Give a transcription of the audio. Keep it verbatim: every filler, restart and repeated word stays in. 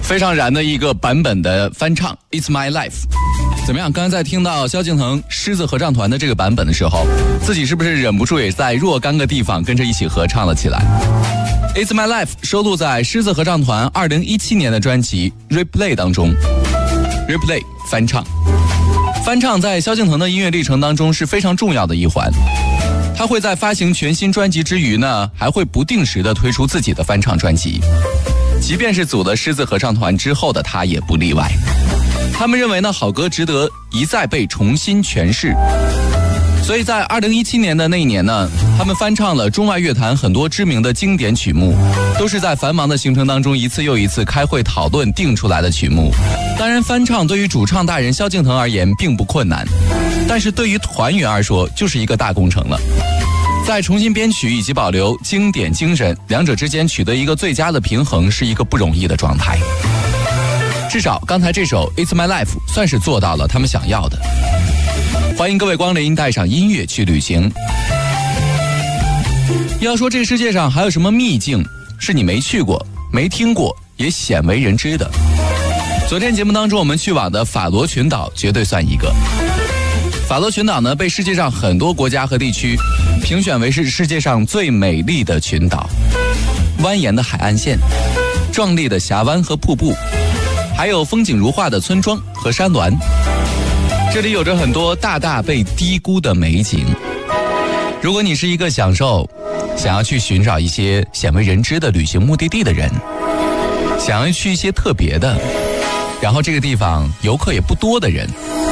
非常燃的一个版本的翻唱 It's My Life。 怎么样，刚才在听到萧敬腾狮子合唱团的这个版本的时候，自己是不是忍不住也在若干个地方跟着一起合唱了起来？ It's My Life 收录在狮子合唱团二零一七年的专辑 Replay 当中。 Replay 翻唱，翻唱在萧敬腾的音乐历程当中是非常重要的一环。他会在发行全新专辑之余呢，还会不定时的推出自己的翻唱专辑，即便是组了狮子合唱团之后的他也不例外。他们认为呢，好歌值得一再被重新诠释，所以在二零一七年的那一年呢，他们翻唱了中外乐坛很多知名的经典曲目，都是在繁忙的行程当中一次又一次开会讨论定出来的曲目。当然，翻唱对于主唱大人萧敬腾而言并不困难，但是对于团员而说就是一个大工程了。在重新编曲以及保留经典精神两者之间取得一个最佳的平衡，是一个不容易的状态。至少刚才这首 It's My Life 算是做到了他们想要的。欢迎各位光临，带上音乐去旅行。要说这个世界上还有什么秘境是你没去过、没听过也鲜为人知的，昨天节目当中我们去往的法罗群岛绝对算一个。法罗群岛呢，被世界上很多国家和地区评选为是世界上最美丽的群岛。蜿蜒的海岸线，壮丽的峡湾和瀑布，还有风景如画的村庄和山峦，这里有着很多大大被低估的美景。如果你是一个享受想要去寻找一些鲜为人知的旅行目的地的人，想要去一些特别的，然后这个地方游客也不多的人，